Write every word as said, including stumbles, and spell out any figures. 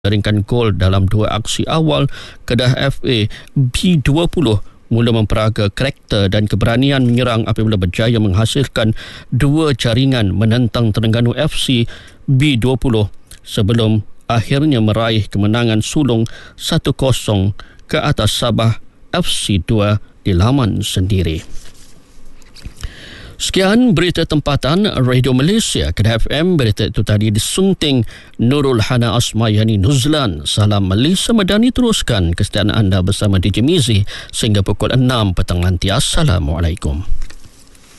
jaringkan gol dalam dua aksi awal. Kedah F A B dua puluh mula memperaga karakter dan keberanian menyerang apabila berjaya menghasilkan dua jaringan menentang Terengganu F C B dua puluh sebelum akhirnya meraih kemenangan sulung satu kosong ke atas Sabah F C dua di laman sendiri. Sekian berita tempatan Radio Malaysia Kedah F M. Berita itu tadi disunting Nurul Hana Asmayani Nuzlan. Salam Malaysia Madani, teruskan kesetiaan anda bersama D J Mizi sehingga pukul enam petang nanti. Assalamualaikum.